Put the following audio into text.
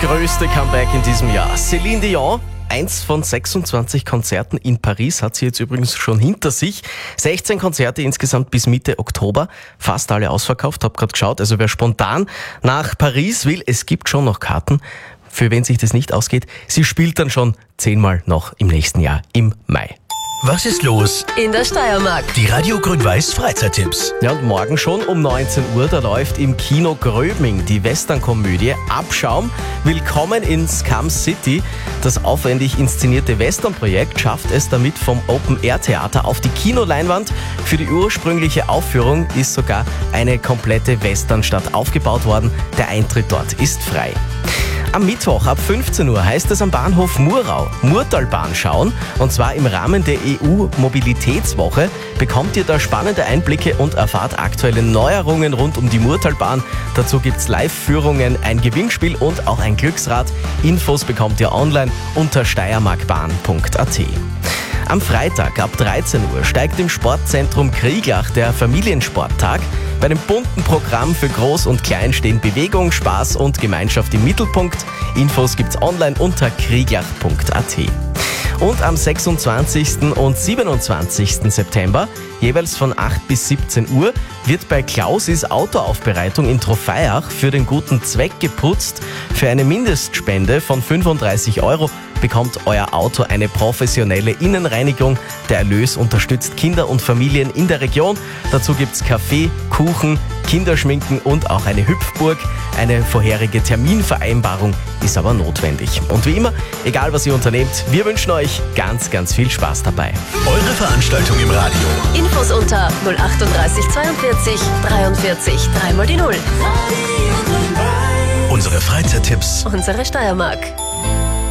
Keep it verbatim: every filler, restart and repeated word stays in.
größte Comeback in diesem Jahr. Céline Dion, eins von sechsundzwanzig Konzerten in Paris, hat sie jetzt übrigens schon hinter sich. sechzehn Konzerte insgesamt bis Mitte Oktober, fast alle ausverkauft, hab gerade geschaut. Also wer spontan nach Paris will, es gibt schon noch Karten. Für wen sich das nicht ausgeht, sie spielt dann schon zehnmal noch im nächsten Jahr, im Mai. Was ist los in der Steiermark? Die Radio Grün-Weiß Freizeittipps. Ja, und morgen schon um neunzehn Uhr, da läuft im Kino Gröbming die Westernkomödie Abschaum. Willkommen in Scum City. Das aufwendig inszenierte Westernprojekt schafft es damit vom Open-Air-Theater auf die Kinoleinwand. Für die ursprüngliche Aufführung ist sogar eine komplette Westernstadt aufgebaut worden. Der Eintritt dort ist frei. Am Mittwoch ab fünfzehn Uhr heißt es am Bahnhof Murau Murtalbahn schauen. Und zwar im Rahmen der E U-Mobilitätswoche bekommt ihr da spannende Einblicke und erfahrt aktuelle Neuerungen rund um die Murtalbahn. Dazu gibt's Live-Führungen, ein Gewinnspiel und auch ein Glücksrad. Infos bekommt ihr online unter steiermarkbahn punkt a t. Am Freitag ab dreizehn Uhr steigt im Sportzentrum Krieglach der Familiensporttag. Bei dem bunten Programm für Groß und Klein stehen Bewegung, Spaß und Gemeinschaft im Mittelpunkt. Infos gibt's online unter krieglach punkt a t. Und am sechsundzwanzigsten und siebenundzwanzigsten September, jeweils von acht bis siebzehn Uhr, wird bei Klausis Autoaufbereitung in Trofeiach für den guten Zweck geputzt. Für eine Mindestspende von fünfunddreißig Euro bekommt euer Auto eine professionelle Innenreinigung. Der Erlös unterstützt Kinder und Familien in der Region. Dazu gibt's Kaffee, Kuchen, Kinderschminken und auch eine Hüpfburg. Eine vorherige Terminvereinbarung ist aber notwendig. Und wie immer, egal was ihr unternehmt, wir wünschen euch ganz, ganz viel Spaß dabei. Eure Veranstaltung im Radio. Infos unter null achtunddreißig zweiundvierzig dreiundvierzig drei mal die Null. Unsere Freizeittipps. Unsere Steiermark.